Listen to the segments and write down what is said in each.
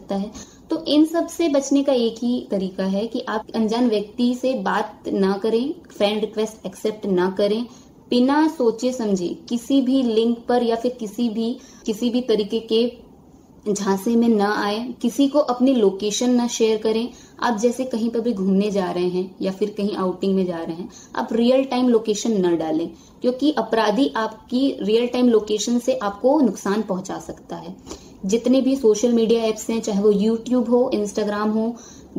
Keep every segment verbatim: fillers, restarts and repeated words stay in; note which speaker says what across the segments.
Speaker 1: सकता है। तो इन सब से बचने का एक ही तरीका है कि आप अनजान व्यक्ति से बात ना करें, फ्रेंड रिक्वेस्ट एक्सेप्ट ना करें, बिना सोचे समझे किसी भी लिंक पर या फिर किसी भी किसी भी तरीके के झांसे में न आए, किसी को अपनी लोकेशन न शेयर करें। आप जैसे कहीं पर भी घूमने जा रहे हैं या फिर कहीं आउटिंग में जा रहे हैं, आप रियल टाइम लोकेशन न डालें, क्योंकि अपराधी आपकी रियल टाइम लोकेशन से आपको नुकसान पहुंचा सकता है। जितने भी सोशल मीडिया एप्स हैं, चाहे वो यूट्यूब हो, इंस्टाग्राम हो,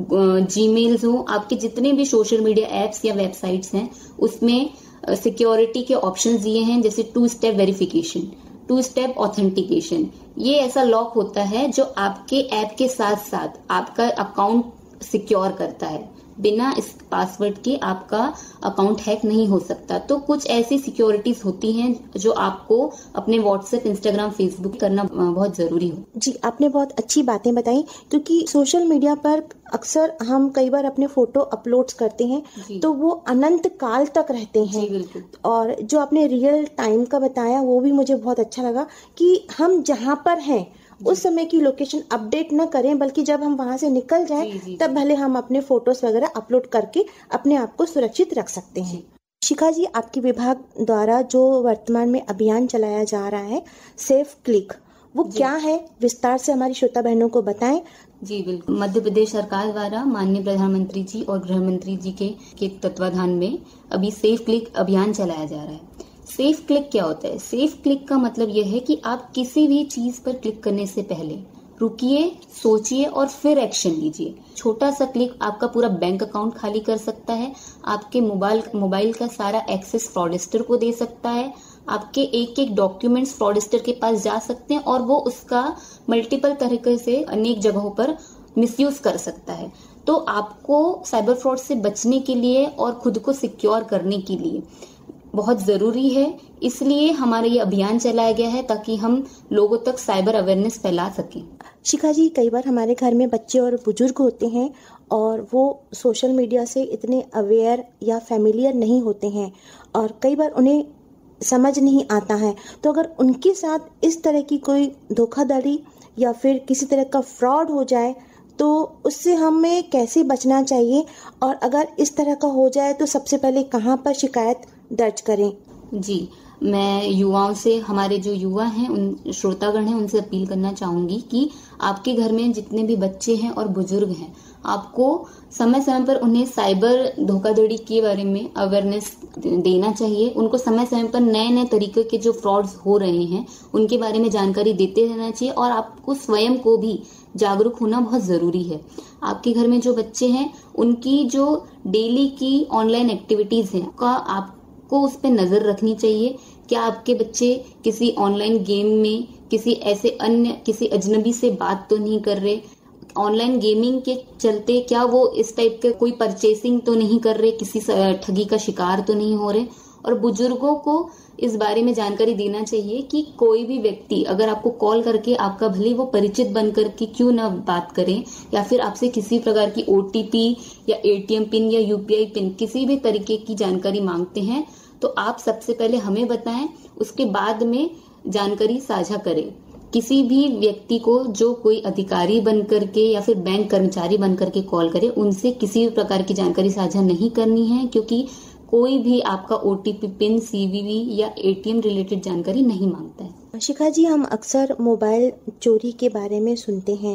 Speaker 1: जीमेल्स हो, आपके जितने भी सोशल मीडिया एप्स या वेबसाइट्स हैं, उसमें सिक्योरिटी के ऑप्शंस दिए हैं, जैसे to step verification, to step authentication. ये ऐसा लॉक होता है जो आपके ऐप के साथ साथ आपका अकाउंट सिक्योर करता है। बिना इस पासवर्ड के आपका अकाउंट हैक नहीं हो सकता। तो कुछ ऐसी सिक्योरिटीज होती हैं जो आपको अपने व्हाट्सएप, इंस्टाग्राम, फेसबुक करना बहुत जरूरी हो।
Speaker 2: जी, आपने बहुत अच्छी बातें बताई, क्योंकि सोशल मीडिया पर अक्सर हम कई बार अपने फोटो अपलोड्स करते हैं तो वो अनंत काल तक रहते हैं।
Speaker 1: जी, बिल्कुल।
Speaker 2: और जो आपने रियल टाइम का बताया वो भी मुझे बहुत अच्छा लगा कि हम जहाँ पर हैं उस समय की लोकेशन अपडेट न करें, बल्कि जब हम वहां से निकल जाएं तब भले हम अपने फोटोज वगैरह अपलोड करके अपने आप को सुरक्षित रख सकते हैं। शिखा जी, आपके विभाग द्वारा जो वर्तमान में अभियान चलाया जा रहा है सेफ क्लिक, वो क्या है, विस्तार से हमारी श्रोता बहनों को बताएं।
Speaker 1: जी बिल्कुल। मध्य प्रदेश सरकार द्वारा माननीय प्रधानमंत्री जी और गृह मंत्री जी के, के तत्वाधान में अभी सेफ क्लिक अभियान चलाया जा रहा है। सेफ क्लिक क्या होता है? सेफ क्लिक का मतलब यह है कि आप किसी भी चीज पर क्लिक करने से पहले रुकिए, सोचिए और फिर एक्शन लीजिए। छोटा सा क्लिक आपका पूरा बैंक अकाउंट खाली कर सकता है, आपके मोबाइल मोबाइल का सारा एक्सेस फ्रॉडस्टर को दे सकता है, आपके एक एक डॉक्यूमेंट्स फ्रॉडस्टर के पास जा सकते हैं और वो उसका मल्टीपल तरीके से अनेक जगहों पर मिसयूज कर सकता है। तो आपको साइबर फ्रॉड से बचने के लिए और खुद को सिक्योर करने के लिए बहुत जरूरी है, इसलिए हमारा ये अभियान चलाया गया है ताकि हम लोगों तक साइबर अवेयरनेस फैला सकें।
Speaker 2: शिखा जी, कई बार हमारे घर में बच्चे और बुजुर्ग होते हैं और वो सोशल मीडिया से इतने अवेयर या फैमिलियर नहीं होते हैं और कई बार उन्हें समझ नहीं आता है। तो अगर उनके साथ इस तरह की कोई धोखाधड़ी या फिर किसी तरह का फ्रॉड हो जाए तो उससे हमें कैसे बचना चाहिए, और अगर इस तरह का हो जाए तो सबसे पहले कहाँ पर शिकायत दर्ज करें?
Speaker 1: जी, मैं युवाओं से, हमारे जो युवा हैं, उन श्रोतागण हैं, उनसे अपील करना चाहूंगी कि आपके घर में जितने भी बच्चे हैं और बुजुर्ग हैं, आपको समय समय पर उन्हें साइबर धोखाधड़ी के बारे में अवेयरनेस देना चाहिए। उनको समय समय पर नए नए तरीके के जो फ्रॉड्स हो रहे हैं उनके बारे में जानकारी देते रहना चाहिए और आपको स्वयं को भी जागरूक होना बहुत जरूरी है। आपके घर में जो बच्चे हैं उनकी जो डेली की ऑनलाइन एक्टिविटीज हैं का आपको उस पर नजर रखनी चाहिए। क्या आपके बच्चे किसी ऑनलाइन गेम में किसी ऐसे अन्य किसी अजनबी से बात तो नहीं कर रहे? ऑनलाइन गेमिंग के चलते क्या वो इस टाइप के कोई परचेसिंग तो नहीं कर रहे, किसी ठगी का शिकार तो नहीं हो रहे? और बुजुर्गों को इस बारे में जानकारी देना चाहिए कि कोई भी व्यक्ति अगर आपको कॉल करके आपका भले वो परिचित बन करके क्यों ना बात करें, या फिर आपसे किसी प्रकार की ओटीपी या एटीएम पिन या यूपीआई पिन किसी भी तरीके की जानकारी मांगते हैं तो आप सबसे पहले हमें बताएं, उसके बाद में जानकारी साझा करें। किसी भी व्यक्ति को जो कोई अधिकारी बन करके या फिर बैंक कर्मचारी बन करके कॉल करे, उनसे किसी भी प्रकार की जानकारी साझा नहीं करनी है, क्योंकि कोई भी आपका ओटीपी पिन, सीवीवी या एटीएम रिलेटेड जानकारी नहीं मांगता है।
Speaker 2: शिखा जी, हम अक्सर मोबाइल चोरी के बारे में सुनते हैं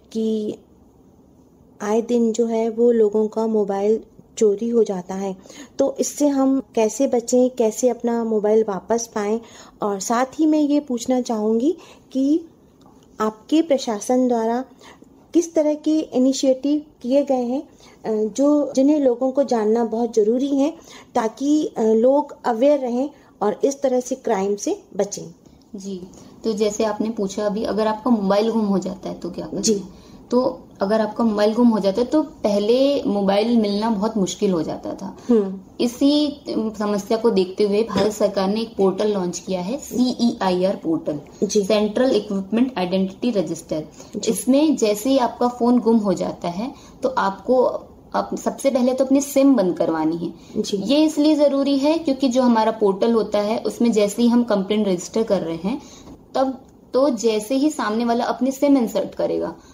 Speaker 2: कि आए दिन जो है वो लोगों का मोबाइल चोरी हो जाता है, तो इससे हम कैसे बचें, कैसे अपना मोबाइल वापस पाएं? और साथ ही मैं ये पूछना चाहूँगी कि आपके प्रशासन द्वारा किस तरह के इनिशिएटिव किए गए हैं जो जिन्हें लोगों को जानना बहुत ज़रूरी है ताकि लोग अवेयर रहें और इस तरह से क्राइम से बचें?
Speaker 1: जी, तो जैसे आपने पूछा अभी, अगर आपका मोबाइल गुम हो जाता है तो क्या करें?
Speaker 2: जी,
Speaker 1: तो अगर आपका मोबाइल गुम हो जाता है तो पहले मोबाइल मिलना बहुत मुश्किल हो जाता था। इसी समस्या को देखते हुए भारत सरकार ने एक पोर्टल लॉन्च किया है, CEIR portal, central equipment identity register. इसमें जैसे ही आपका फोन गुम हो जाता है तो आपको आप सबसे पहले तो अपनी सिम बंद करवानी है।
Speaker 2: जी।
Speaker 1: ये इसलिए जरूरी है क्योंकि जो हमारा पोर्टल होता है उसमें जैसे ही हम कंप्लेंट रजिस्टर कर रहे हैं तब तो जैसे ही सामने वाला अपनी सिम इंसर्ट करेगा